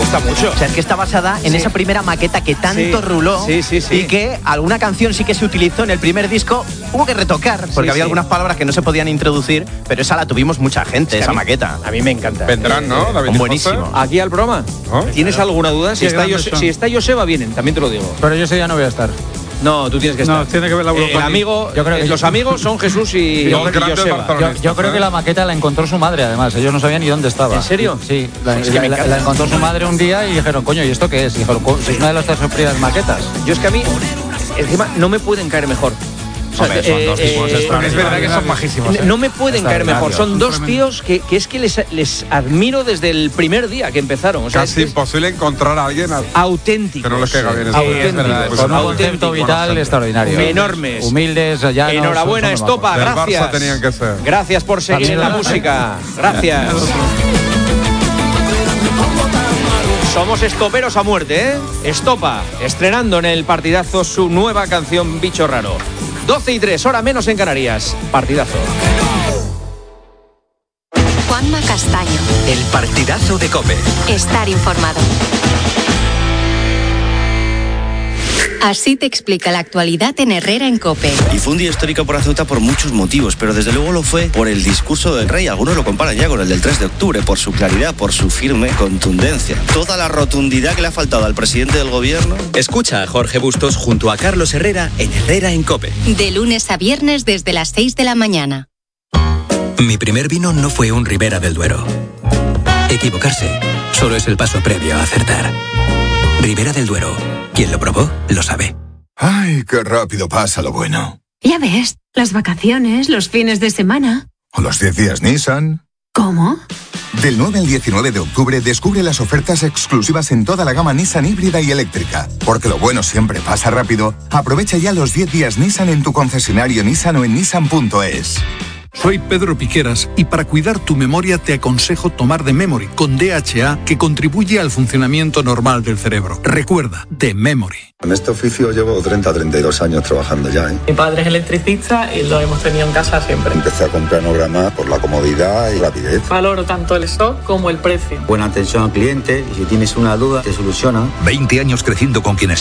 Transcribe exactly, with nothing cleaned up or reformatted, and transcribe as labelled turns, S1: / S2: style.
S1: gusta mucho.
S2: O sea, es que está basada en sí. esa primera maqueta que tanto
S1: sí.
S2: ruló
S1: sí, sí, sí.
S2: y que alguna canción sí que se utilizó en el primer disco, hubo que retocar, porque sí, había sí. algunas palabras que no se podían introducir, pero esa la tuvimos mucha gente, es esa
S1: a mí,
S2: maqueta.
S1: A mí me encanta.
S3: Vendrán, ¿no? David y
S2: buenísimo.
S3: José.
S1: Aquí al broma. ¿Oh? ¿Tienes claro. alguna duda? Si está, Jose, si está Joseba, vienen, también te lo digo.
S4: Pero yo ese día no voy a estar.
S1: No, tú tienes que estar.
S4: No, tiene que ver la
S1: eh, el amigo, yo creo que los amigos son Jesús y, y Joseba.
S4: Yo, yo creo que la maqueta la encontró su madre, además. Ellos no sabían ni dónde estaba.
S1: ¿En serio?
S4: Sí, la, es que la, la encontró su madre un día y dijeron, coño, ¿y esto qué es? Y dijeron, es una de las tres primeras maquetas.
S1: Yo es que a mí, encima, no me pueden caer mejor. O sea,
S3: Hombre, son dos tipos
S1: eh,
S3: es verdad que son majísimos.
S1: ¿eh? No me pueden caer mejor. Son dos tíos que, que es que les, les admiro desde el primer día que empezaron. O sea,
S3: casi es imposible encontrar a alguien
S1: auténtico.
S3: Que no les caiga bien.
S1: Auténticos.
S4: Con un concepto vital extraordinario.
S1: Enormes.
S4: Humildes, llanos.
S1: Enhorabuena, Estopa. Gracias.
S3: Tenían que ser.
S1: Gracias por seguir en la música. Gracias. Somos estoperos a muerte, ¿eh? Estopa, estrenando en el partidazo su nueva canción Bicho Raro. doce y tres, hora menos en Canarias. Partidazo.
S5: Juanma Castaño.
S6: El partidazo de COPE.
S5: Estar informado. Así te explica la actualidad en Herrera en COPE.
S7: Y fue un día histórico para Ceuta por muchos motivos, pero desde luego lo fue por el discurso del rey. Algunos lo comparan ya con el del tres de octubre, por su claridad, por su firme contundencia. Toda la rotundidad que le ha faltado al presidente del gobierno.
S6: Escucha a Jorge Bustos junto a Carlos Herrera en Herrera en COPE.
S5: De lunes a viernes desde las seis de la mañana.
S6: Mi primer vino no fue un Ribera del Duero. Equivocarse solo es el paso previo a acertar. Ribera del Duero. Quien lo probó, lo sabe.
S8: Ay, qué rápido pasa lo bueno.
S9: Ya ves, las vacaciones, los fines de semana.
S8: O los diez días Nissan.
S9: ¿Cómo?
S8: Del nueve al diecinueve de octubre descubre las ofertas exclusivas en toda la gama Nissan híbrida y eléctrica. Porque lo bueno siempre pasa rápido. Aprovecha ya los diez días Nissan en tu concesionario Nissan o en nissan punto es.
S10: Soy Pedro Piqueras y para cuidar tu memoria te aconsejo tomar The Memory con D H A, que contribuye al funcionamiento normal del cerebro. Recuerda, The Memory.
S11: En este oficio llevo treinta a treinta y dos años trabajando ya, ¿eh?
S12: Mi padre es electricista y lo hemos tenido en casa siempre.
S11: Empecé a comprar Nograma por la comodidad y rapidez.
S12: Valoro tanto el stock como el precio.
S13: Buena atención al cliente y si tienes una duda te solucionan.
S6: veinte años creciendo con quienes